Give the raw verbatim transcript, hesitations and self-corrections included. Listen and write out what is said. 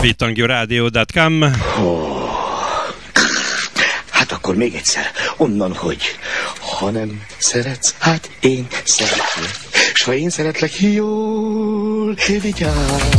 beatangyaradio dot com. Oh. Hát akkor még egyszer, onnan, hogy ha nem szeretsz, hát én szeretlek, s ha én szeretlek, jól vigyázz.